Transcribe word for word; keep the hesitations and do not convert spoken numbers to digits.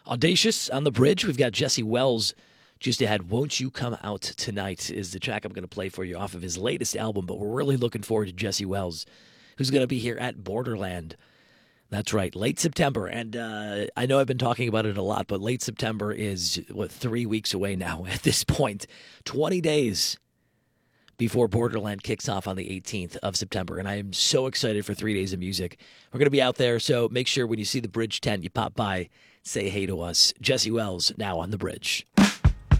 Audacious on the bridge. We've got Jesse Wells just ahead. Won't You Come Out Tonight is the track I'm going to play for you off of his latest album, but we're really looking forward to Jesse Wells, who's going to be here at Borderland. That's right, late September. And uh, I know I've been talking about it a lot, but late September is, what, three weeks away now at this point. twenty days before Borderland kicks off on the eighteenth of September. And I am so excited for three days of music. We're going to be out there, so make sure when you see the bridge tent, you pop by, say hey to us. Jesse Wells, now on the bridge.